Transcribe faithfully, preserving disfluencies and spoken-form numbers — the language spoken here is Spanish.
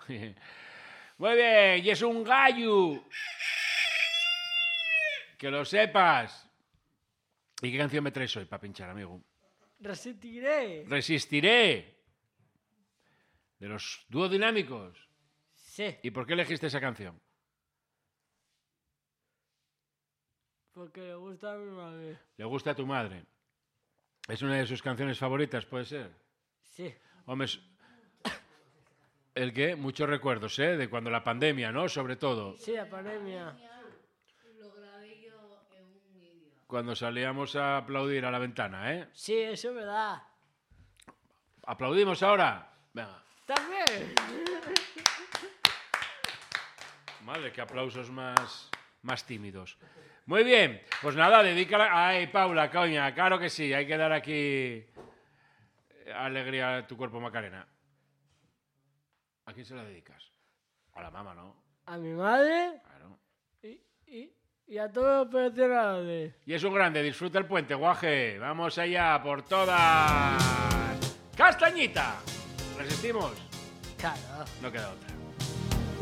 Muy bien, y es un gallo. Que lo sepas. ¿Y qué canción me traes hoy para pinchar, amigo? Resistiré. Resistiré. De los dúos dinámicos. Sí. ¿Y por qué elegiste esa canción? Porque le gusta a mi madre. Le gusta a tu madre. ¿Es una de sus canciones favoritas, puede ser? Sí. Hombre, ¿el qué? Muchos recuerdos, ¿eh? De cuando la pandemia, ¿no? Sobre todo. Sí, la pandemia. Lo grabé yo en un vídeo. Cuando salíamos a aplaudir a la ventana, ¿eh? Sí, eso es verdad. ¿Aplaudimos ahora? Venga. También. Madre, qué aplausos más, más tímidos. Muy bien, pues nada, dedícala. Ay, Paula, coña, claro que sí, hay que dar aquí alegría a tu cuerpo, Macarena. ¿A quién se la dedicas? A la mamá, ¿no? A mi madre Claro. y, y, y a todos los operacionales. Y es un grande, disfruta el puente, guaje. Vamos allá por todas. ¡Castañita! ¿Resistimos? Claro. No queda otra.